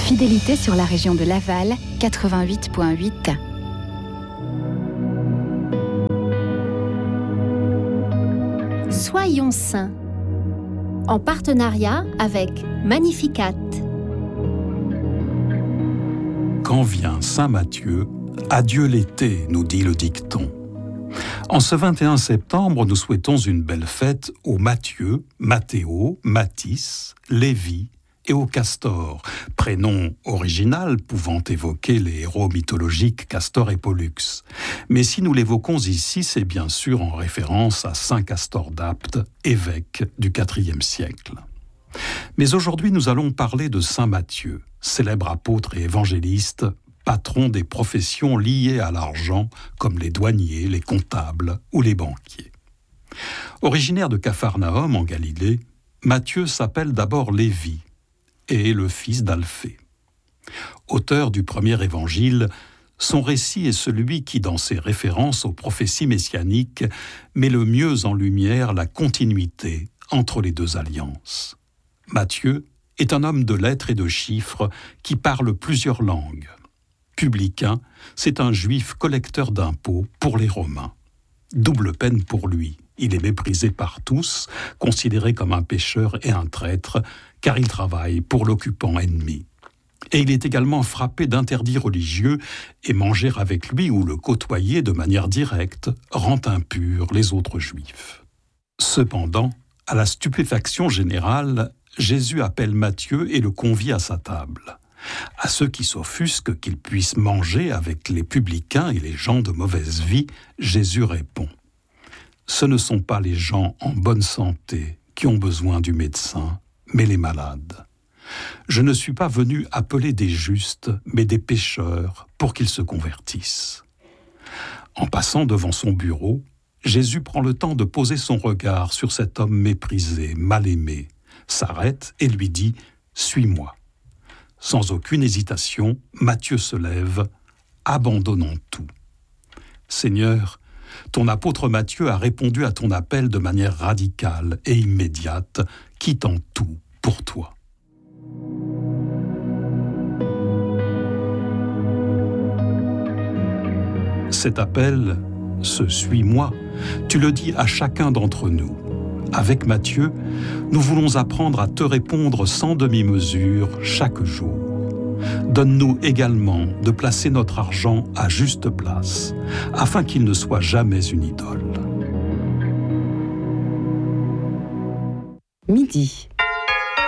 Fidélité sur la région de Laval, 88.8. Soyons saints, en partenariat avec Magnificat. Quand vient Saint Matthieu, adieu l'été, nous dit le dicton. En ce 21 septembre, nous souhaitons une belle fête aux Matthieu, Mathéo, Mathis, Lévi et au Castor, prénom original pouvant évoquer les héros mythologiques Castor et Pollux. Mais si nous l'évoquons ici, c'est bien sûr en référence à Saint Castor d'Apt, évêque du IVe siècle. Mais aujourd'hui, nous allons parler de Saint Matthieu, célèbre apôtre et évangéliste, patron des professions liées à l'argent, comme les douaniers, les comptables ou les banquiers. Originaire de Capharnaüm en Galilée, Matthieu s'appelle d'abord Lévi et est le fils d'Alphée. Auteur du premier évangile, son récit est celui qui, dans ses références aux prophéties messianiques, met le mieux en lumière la continuité entre les deux alliances. Matthieu est un homme de lettres et de chiffres qui parle plusieurs langues. Publicain, c'est un juif collecteur d'impôts pour les Romains. Double peine pour lui. Il est méprisé par tous, considéré comme un pécheur et un traître, car il travaille pour l'occupant ennemi. Et il est également frappé d'interdits religieux, et manger avec lui ou le côtoyer de manière directe rend impurs les autres juifs. Cependant, à la stupéfaction générale, Jésus appelle Matthieu et le convie à sa table. À ceux qui s'offusquent qu'il puisse manger avec les publicains et les gens de mauvaise vie, Jésus répond : ce ne sont pas les gens en bonne santé qui ont besoin du médecin, mais les malades. Je ne suis pas venu appeler des justes, mais des pécheurs, pour qu'ils se convertissent. En passant devant son bureau, Jésus prend le temps de poser son regard sur cet homme méprisé, mal aimé, s'arrête et lui dit « Suis-moi ». Sans aucune hésitation, Matthieu se lève, abandonnant tout. « Seigneur, ton apôtre Matthieu a répondu à ton appel de manière radicale et immédiate, quittant tout pour toi. » Cet appel, ce « suis-moi », tu le dis à chacun d'entre nous. Avec Matthieu, nous voulons apprendre à te répondre sans demi-mesure chaque jour. Donne-nous également de placer notre argent à juste place, afin qu'il ne soit jamais une idole. Midi.